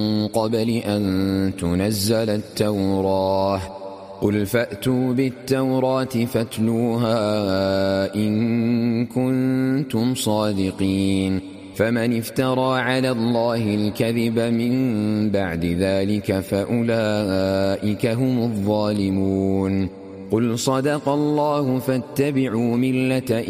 قبل أن تنزل التوراة قل فأتوا بالتوراة فاتلوها إن كنتم صادقين فمن افترى على الله الكذب من بعد ذلك فأولئك هم الظالمون قل صدق الله فاتبعوا ملة